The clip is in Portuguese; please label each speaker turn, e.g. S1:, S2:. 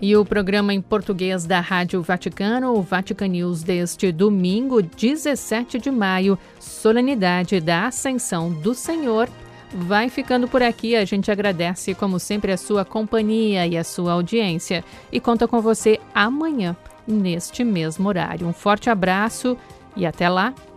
S1: E o programa em português da Rádio Vaticano, o Vatican News deste domingo, 17 de maio, solenidade da Ascensão do Senhor, vai ficando por aqui. A gente agradece, como sempre, a sua companhia e a sua audiência e conta com você amanhã, neste mesmo horário. Um forte abraço e até lá!